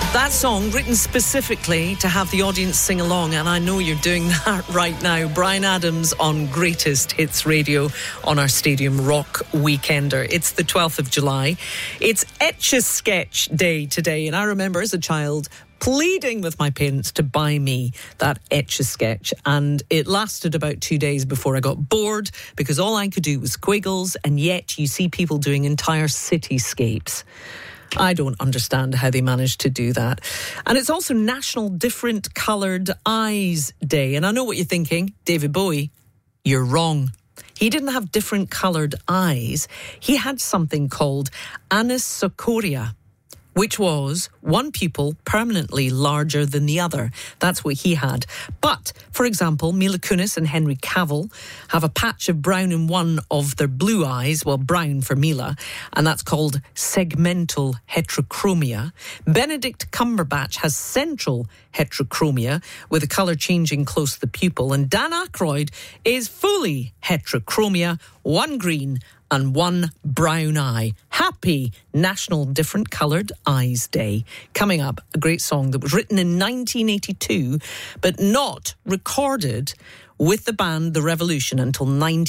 That song written specifically to have the audience sing along, and I know you're doing that right now. Bryan Adams on Greatest Hits Radio on our Stadium Rock Weekender. It's the 12th of July. It's Etch-a-Sketch Day today, and I remember as a child pleading with my parents to buy me that Etch-a-Sketch, and it lasted about 2 days before I got bored because all I could do was squiggles, and yet you see people doing entire cityscapes. I don't understand how they managed to do that. And it's also National Different Coloured Eyes Day. And I know what you're thinking, David Bowie, you're wrong. He didn't have different coloured eyes. He had something called anisocoria, which was one pupil permanently larger than the other. That's what he had. But, for example, Mila Kunis and Henry Cavill have a patch of brown in one of their blue eyes, well, brown for Mila, and that's called segmental heterochromia. Benedict Cumberbatch has central heterochromia, with the colour changing close to the pupil, and Dan Aykroyd is fully heterochromia, one green and one brown eye. Happy National Different Coloured Eyes Day. Coming up, a great song that was written in 1982, but not recorded with the band The Revolution until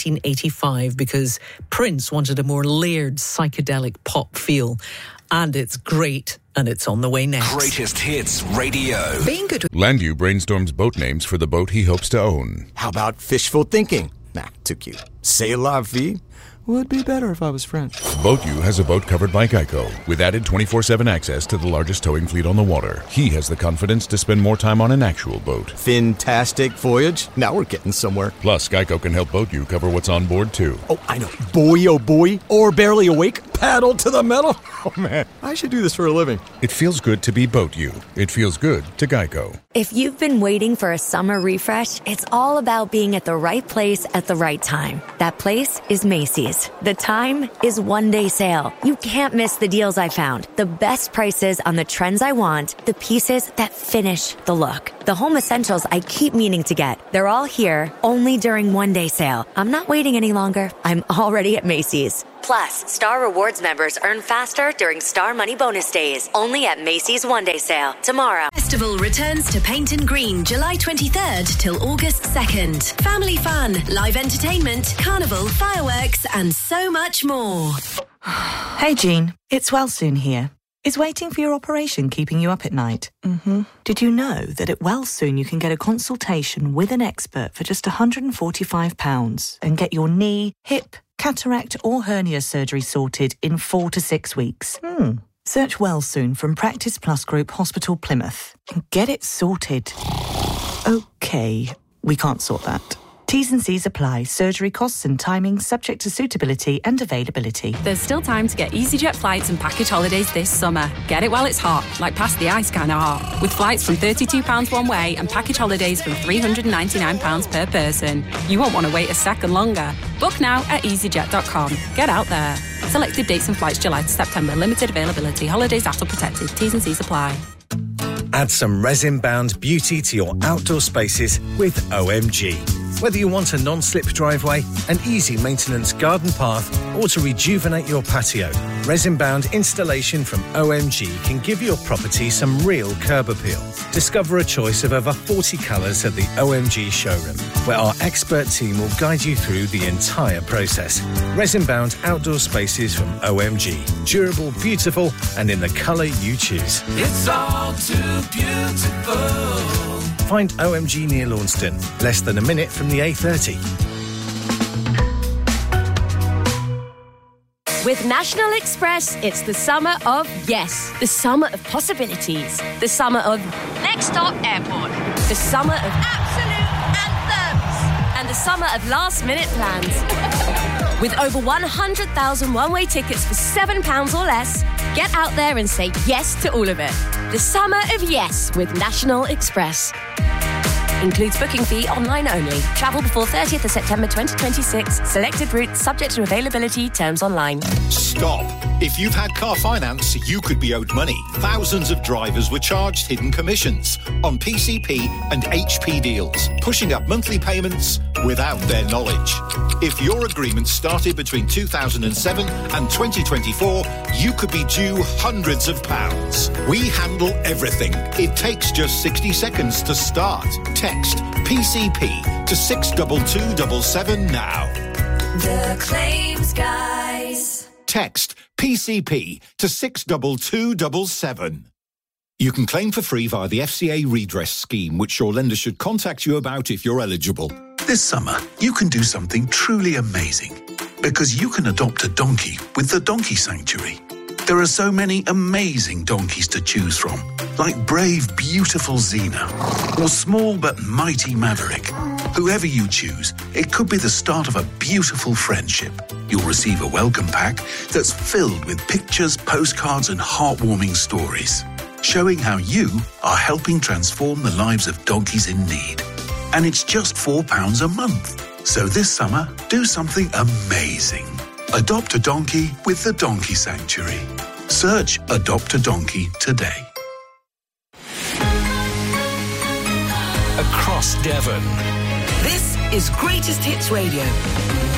1985, because Prince wanted a more layered psychedelic pop feel. And it's great, and it's on the way next. Greatest Hits Radio. Being good with Landu brainstorms boat names for the boat he hopes to own. How about fishful thinking? Nah, too cute. C'est la vie? Would be better if I was French. BoatU has a boat covered by Geico, with added 24/7 access to the largest towing fleet on the water. He has the confidence to spend more time on an actual boat. Fantastic voyage. Now we're getting somewhere. Plus, Geico can help BoatU cover what's on board, too. Oh, I know. Boy, oh boy. Or barely awake. Paddle to the metal. Oh, man. I should do this for a living. It feels good to be BoatU. It feels good to Geico. If you've been waiting for a summer refresh, it's all about being at the right place at the right time. That place is Macy's. The time is one-day sale. You can't miss the deals I found. The best prices on the trends I want. The pieces that finish the look. The home essentials I keep meaning to get. They're all here, only during one-day sale. I'm not waiting any longer. I'm already at Macy's. Plus, Star Rewards members earn faster during Star Money Bonus Days. Only at Macy's one-day sale. Tomorrow. Festival returns to Paignton Green July 23rd till August 2nd. Family fun, live entertainment, carnival, fireworks and so much more. Hey Jean, it's Wellsoon here. Is waiting for your operation keeping you up at night? Mm-hmm. Did you know that at Wellsoon you can get a consultation with an expert for just £145 and get your knee, hip, cataract or hernia surgery sorted in 4 to 6 weeks? Search Wellsoon from Practice Plus Group Hospital Plymouth and get it sorted. Okay, we can't sort that. T's and C's apply. Surgery costs and timing subject to suitability and availability. There's still time to get EasyJet flights and package holidays this summer. Get it while it's hot, like past the ice kind of hot. With flights from £32 one way and package holidays from £399 per person. You won't want to wait a second longer. Book now at easyjet.com. Get out there. Selected dates and flights July to September. Limited availability. Holidays after protected. T's and C's apply. Add some resin-bound beauty to your outdoor spaces with OMG. Whether you want a non-slip driveway, an easy maintenance garden path, or to rejuvenate your patio, resin-bound installation from OMG can give your property some real curb appeal. Discover a choice of over 40 colours at the OMG showroom, where our expert team will guide you through the entire process. Resin-bound outdoor spaces from OMG. Durable, beautiful, and in the colour you choose. It's all too beautiful. Find OMG near Launceston, less than a minute from the A30. With National Express, it's the summer of yes. The summer of possibilities. The summer of next stop airport. The summer of absolute anthems. And the summer of last-minute plans. With over 100,000 one-way tickets for £7 or less, get out there and say yes to all of it. The summer of yes with National Express. Includes booking fee online only. Travel before 30th of September 2026. Selected routes subject to availability. Terms online. Stop. If you've had car finance, you could be owed money. Thousands of drivers were charged hidden commissions on PCP and HP deals, pushing up monthly payments without their knowledge. If your agreement started between 2007 and 2024, you could be due hundreds of pounds. We handle everything. It takes just 60 seconds to start. Text PCP to 62277 now. The Claims Guys. Text PCP to 62277. You can claim for free via the FCA redress scheme, which your lender should contact you about if you're eligible. This summer, you can do something truly amazing because you can adopt a donkey with the Donkey Sanctuary. There are so many amazing donkeys to choose from, like brave, beautiful Xena or small but mighty Maverick. Whoever you choose, it could be the start of a beautiful friendship. You'll receive a welcome pack that's filled with pictures, postcards and heartwarming stories, showing how you are helping transform the lives of donkeys in need. And it's just £4 a month. So this summer, do something amazing. Adopt a donkey with the Donkey Sanctuary. Search Adopt a Donkey today. Across Devon. This is Greatest Hits Radio.